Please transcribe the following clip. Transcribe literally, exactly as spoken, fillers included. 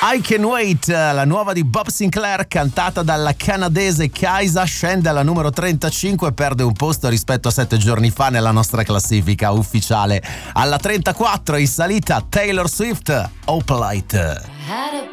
I Can Wait, la nuova di Bob Sinclair cantata dalla canadese Kaisa, scende alla numero trentacinque e perde un posto rispetto a sette giorni fa nella nostra classifica ufficiale. Alla trentaquattro in salita Taylor Swift, Hope Light.